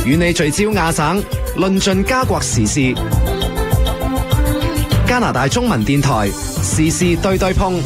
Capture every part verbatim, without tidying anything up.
與你聚焦亞省，論盡加國時事。加拿大中文電台時事對對碰。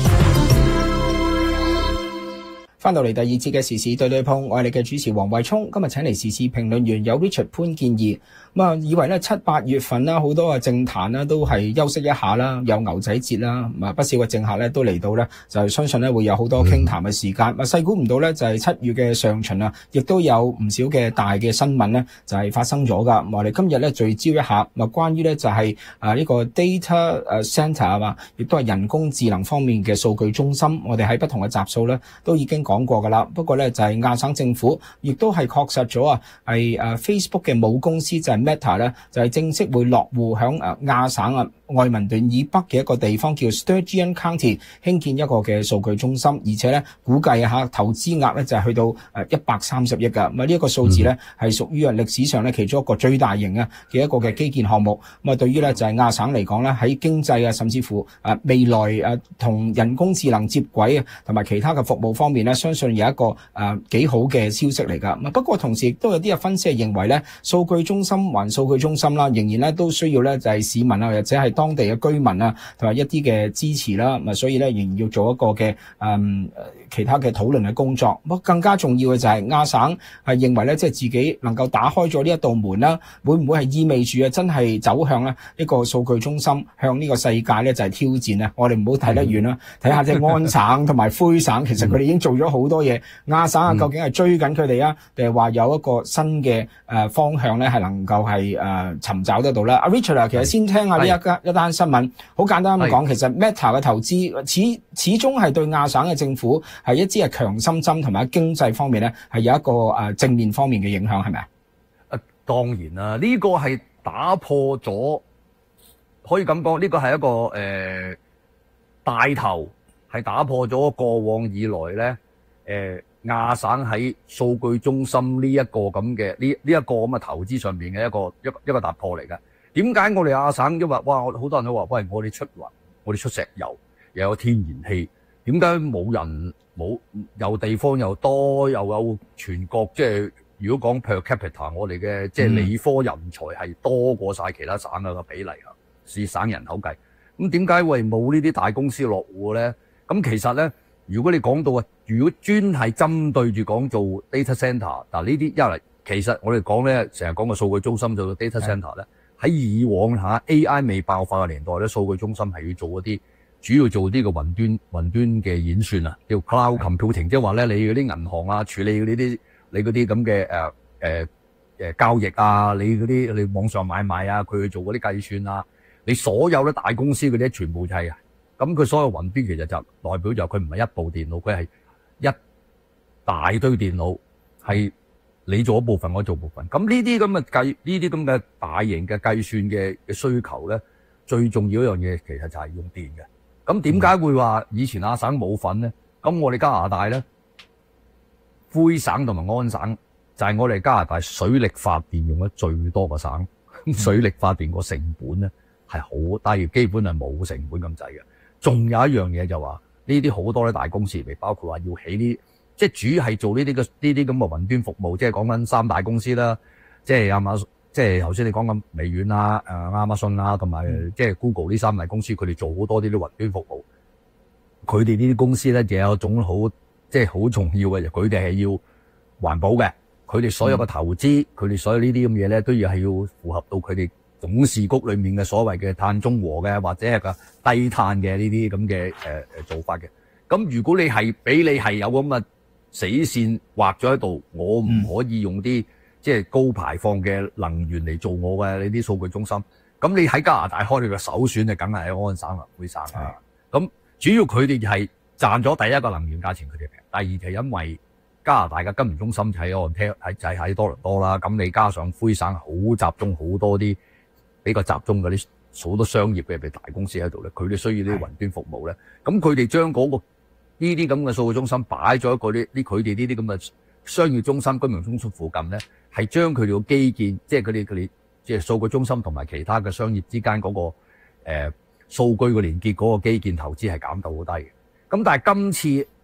翻到嚟第二節嘅時事對對碰，我係你嘅主持黃慧聰。今日請嚟時事評論員有 Richard 潘建義。咁啊，以為咧七八月份啦，好多嘅政壇啦都係休息一下啦，有牛仔節啦，咁啊不少嘅政客咧都嚟到咧，就相信咧會有好多傾談嘅時間。啊，細估唔到咧就係七月嘅上旬啊，亦都有唔少嘅大嘅新聞咧就係發生咗噶。我哋今日咧聚焦一下，啊關於咧就係啊呢個 data 誒 center 啊嘛，亦都係人工智能方面嘅數據中心。我哋喺不同嘅集數咧都已經講過噶啦。不過咧就係亞省政府亦都係確實咗啊，係誒 Facebook 嘅母公司就係 Meta 咧，就係正式會落戶響誒亞省啊愛民頓以北嘅一個地方叫 Sturgeon County 興建一個嘅數據中心，而且咧估計啊嚇投資額咧就係去到誒一百三十億噶。咁啊呢一個數字咧係屬於啊歷史上咧其中一個最大型啊嘅一個嘅基建項目。咁啊對於咧就係亞省嚟講咧喺經濟啊甚至乎誒未來誒同人工智能接軌啊同埋其他嘅服務方面咧，相信有一個誒幾好嘅消息嚟噶。不過同時亦都有啲嘅分析係認為咧，數據中心還數據中心啦，仍然咧都需要咧就係市民啊或者係當地嘅居民啊同埋一啲嘅支持啦。咁啊所以咧仍然要做一個嘅誒其他嘅討論嘅工作。不過更加重要嘅就係亞省係認為咧，即係自己能夠打開咗呢一道門啦，會唔會係意味住啊真係走向咧一個數據中心，向呢個世界咧就係挑戰咧？我哋唔好睇得遠啦，睇下即係安省同埋魁省，其實佢哋已經做咗好多嘢。亞省啊，究竟係追緊佢哋啊，定係話有一個新嘅誒方向咧，係能夠係誒尋找得到咧？阿 Richard 啊，其實先聽下呢一間一單新聞，好簡單咁講，其實 Meta 嘅投資始始終係對亞省嘅政府係一支係強心針，同埋喺經濟方面咧係有一個誒正面方面嘅影響，係咪啊？ 啊，當然啦，呢個係打破咗，可以咁講，呢個係一個誒帶頭，係打破咗過往以來咧誒。亞省喺數據中心呢一個咁嘅呢呢一個咁嘅投資上面嘅一個一個一個突破嚟嘅。點解我哋亞省因為哇，好多人都話喂，我哋出雲，我哋出石油，又有天然氣，點解冇人冇有地方又多又有全國即係如果講 per capita 我哋嘅即係理科人才係多過晒其他省嘅個比例啊，是省人口計。咁點解喂冇呢啲大公司落戶咧？咁其實咧。如果你講到啊，如果專係針對住講做 data center， 嗱呢啲一嚟，其實我哋講咧，成日講個數據中心做 data center 咧，喺以往嚇 A I 未爆發嘅年代咧，數據中心係要做一啲主要做啲個雲端雲端嘅演算啊，叫 cloud computing，即係話咧你嗰啲銀行啊處理呢啲你嗰啲咁嘅誒誒誒交易啊，你嗰啲你網上買賣啊，佢去做嗰啲計算啊，你所有啲大公司嗰啲全部就係啊。咁佢所有雲端其實就代表就佢唔係一部電腦，佢係一大堆電腦，係你做一部分，我做部分。咁呢啲咁嘅計，呢啲咁嘅大型嘅計算嘅嘅需求咧，最重要一樣嘢其實就係用電嘅。咁點解會話以前亞省冇份咧？咁我哋加拿大咧，魁省同埋安省就係我哋加拿大水力發電用得最多嘅省，水力發電個成本咧係好低，基本係冇成本咁滯嘅。仲有一樣嘢就話呢啲好多啲大公司，未包括話要起呢，即係主要係做呢啲嘅呢啲咁嘅雲端服務，即係講緊三大公司啦，即係亞馬遜，即係頭先你講緊微軟啦、誒亞馬遜啦，同埋即係 Google 呢三大公司，佢哋做好多呢啲雲端服務。佢哋呢啲公司咧，就有一種好即係好重要嘅，佢哋係要環保嘅，佢哋所有嘅投資，佢哋所有呢啲咁嘢咧，都要係要符合到佢哋董事局裏面嘅所謂嘅碳中和嘅，或者係個低碳嘅呢啲咁嘅誒誒做法嘅。咁如果你係俾你係有咁嘅死線畫咗喺度，我唔可以用啲即係高排放嘅能源嚟做我嘅呢啲數據中心。咁你喺加拿大開你嘅首選就梗係喺安省啦、魁省啦。咁主要佢哋係賺咗第一個能源價錢佢哋平，第二就係因為加拿大嘅金融中心喺安聽係就係喺多倫多啦。咁你加上魁省好集中好多啲。比較集中嗰啲好多商業嘅譬如大公司喺度咧，佢哋需要啲雲端服務咧，咁佢哋將嗰個呢啲咁嘅數據中心擺咗一個啲啲佢哋呢啲咁嘅商業中心、金融中心附近咧，係將佢哋嘅基建，即係佢哋佢哋即係數據中心同埋其他嘅商業之間嗰個誒數據嘅連結嗰個基建投資係減到好低嘅。咁但係今次